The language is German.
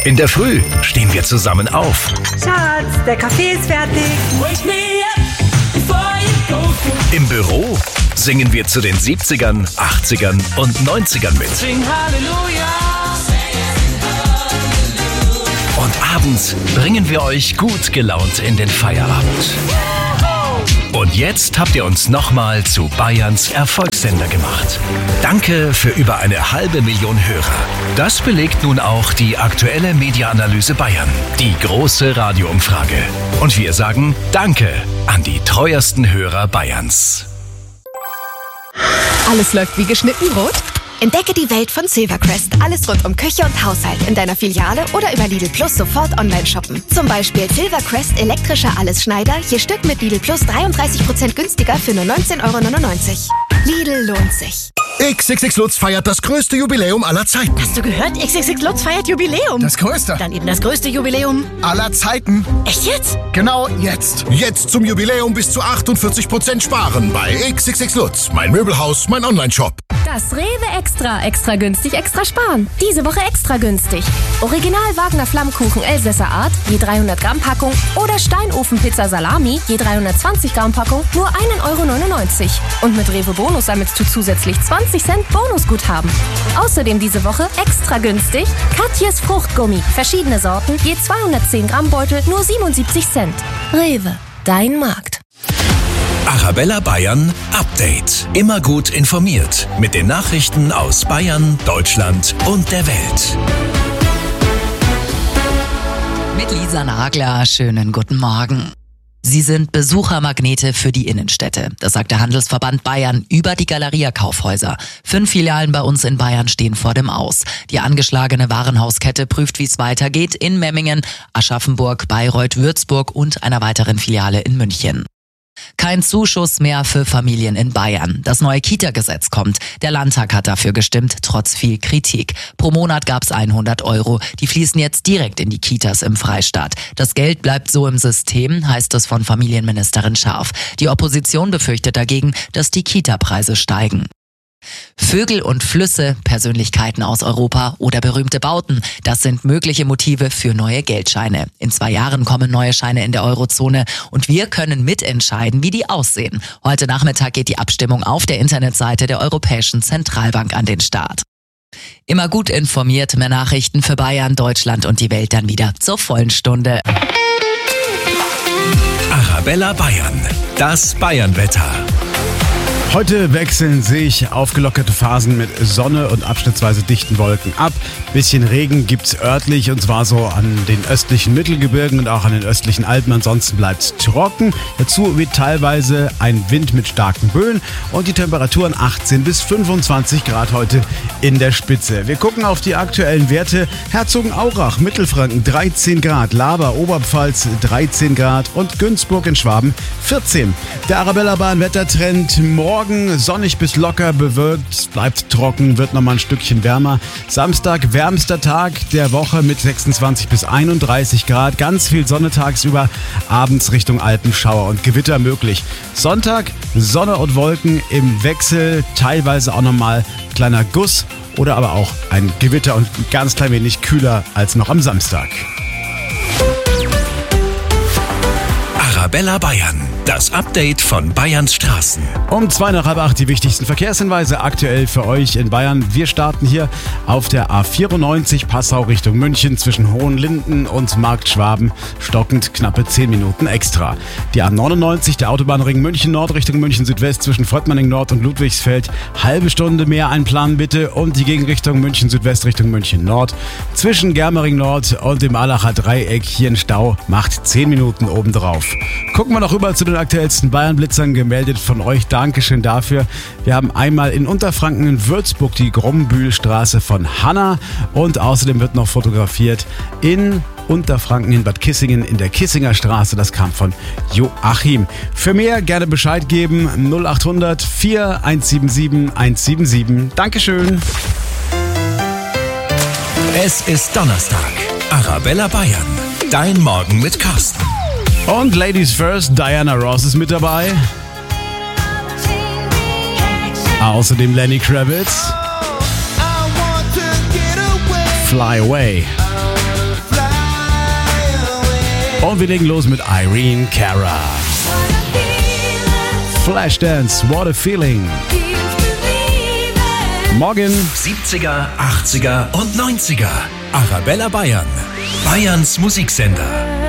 In der Früh stehen wir zusammen auf. Schatz, der Kaffee ist fertig. Wake me up before you go. Im Büro singen wir zu den 70ern, 80ern und 90ern mit. Sing Halleluja. Und abends bringen wir euch gut gelaunt in den Feierabend. Und jetzt habt ihr uns nochmal zu Bayerns Erfolgssender gemacht. Danke für über 1,5 Million Hörer. Das belegt nun auch die aktuelle Media-Analyse Bayern, die große Radioumfrage. Und wir sagen Danke an die treuesten Hörer Bayerns. Alles läuft wie geschnitten Brot? Entdecke die Welt von Silvercrest. Alles rund um Küche und Haushalt in deiner Filiale oder über Lidl Plus sofort online shoppen. Zum Beispiel Silvercrest elektrischer Allesschneider, je Stück mit Lidl Plus 33% günstiger für nur 19,99 €. Lidl lohnt sich. XXX Lutz feiert das größte Jubiläum aller Zeiten. Hast du gehört? XXX Lutz feiert Jubiläum. Das größte Dann eben das größte Jubiläum aller Zeiten. Echt jetzt? Genau jetzt. Jetzt zum Jubiläum bis zu 48% sparen bei XXX Lutz. Mein Möbelhaus, mein Onlineshop. Das Rewe Extra günstig, extra sparen. Diese Woche extra günstig. Original Wagner Flammkuchen Elsässer Art, je 300 Gramm Packung oder Steinofenpizza Salami, je 320 Gramm Packung, nur 1,99 €. Und mit Rewe Bonus sammelst du zusätzlich 20 Cent Bonusguthaben. Außerdem diese Woche extra günstig Katjes Fruchtgummi, verschiedene Sorten, je 210 Gramm Beutel, nur 77 Cent. Rewe, dein Markt. Arabella Bayern Update. Immer gut informiert mit den Nachrichten aus Bayern, Deutschland und der Welt. Mit Lisa Nagler, schönen guten Morgen. Sie sind Besuchermagnete für die Innenstädte. Das sagt der Handelsverband Bayern über die Galeria-Kaufhäuser. 5 Filialen bei uns in Bayern stehen vor dem Aus. Die angeschlagene Warenhauskette prüft, wie es weitergeht in Memmingen, Aschaffenburg, Bayreuth, Würzburg und einer weiteren Filiale in München. Kein Zuschuss mehr für Familien in Bayern. Das neue Kita-Gesetz kommt. Der Landtag hat dafür gestimmt, trotz viel Kritik. Pro Monat gab's 100 €. Die fließen jetzt direkt in die Kitas im Freistaat. Das Geld bleibt so im System, heißt es von Familienministerin Scharf. Die Opposition befürchtet dagegen, dass die Kita-Preise steigen. Vögel und Flüsse, Persönlichkeiten aus Europa oder berühmte Bauten, das sind mögliche Motive für neue Geldscheine. In 2 Jahren kommen neue Scheine in der Eurozone und wir können mitentscheiden, wie die aussehen. Heute Nachmittag geht die Abstimmung auf der Internetseite der Europäischen Zentralbank an den Start. Immer gut informiert, mehr Nachrichten für Bayern, Deutschland und die Welt dann wieder zur vollen Stunde. Arabella Bayern, das Bayernwetter. Heute wechseln sich aufgelockerte Phasen mit Sonne und abschnittsweise dichten Wolken ab. Bisschen Regen gibt's örtlich und zwar so an den östlichen Mittelgebirgen und auch an den östlichen Alpen. Ansonsten bleibt's trocken. Dazu weht teilweise ein Wind mit starken Böen und die Temperaturen 18 bis 25 Grad heute in der Spitze. Wir gucken auf die aktuellen Werte. Herzogenaurach, Mittelfranken 13 Grad, Laber, Oberpfalz 13 Grad und Günzburg in Schwaben 14. Der Arabella Bahn Wettertrend morgen sonnig bis locker bewölkt, es bleibt trocken, wird nochmal ein Stückchen wärmer. Samstag wärmster Tag der Woche mit 26 bis 31 Grad, ganz viel Sonne tagsüber, abends Richtung Alpenschauer und Gewitter möglich. Sonntag Sonne und Wolken im Wechsel, teilweise auch nochmal kleiner Guss oder aber auch ein Gewitter und ein ganz klein wenig kühler als noch am Samstag. Arabella Bayern, das Update von Bayerns Straßen. Um 7:45 die wichtigsten Verkehrshinweise aktuell für euch in Bayern. Wir starten hier auf der A94 Passau Richtung München zwischen Hohenlinden und Marktschwaben. Stockend knappe 10 Minuten extra. Die A99, der Autobahnring München Nord Richtung München Südwest zwischen Fröttmanning Nord und Ludwigsfeld. Halbe Stunde mehr einplanen bitte. Und die Gegenrichtung München Südwest Richtung München Nord. Zwischen Germering Nord und dem Allacher Dreieck hier ein Stau. Macht 10 Minuten obendrauf. Gucken wir noch rüber zu den aktuellsten Bayern-Blitzern, gemeldet von euch. Dankeschön dafür. Wir haben einmal in Unterfranken in Würzburg die Grombühlstraße von Hanna und außerdem wird noch fotografiert in Unterfranken in Bad Kissingen in der Kissinger Straße. Das kam von Joachim. Für mehr gerne Bescheid geben. 0800 4177 177. Dankeschön. Es ist Donnerstag. Arabella Bayern. Dein Morgen mit Carsten. Und Ladies First, Diana Ross ist mit dabei. Außerdem Lenny Kravitz. Fly Away. Und wir legen los mit Irene Cara. Flashdance, What a Feeling. Morgen 70er, 80er und 90er. Arabella Bayern. Bayerns Musiksender.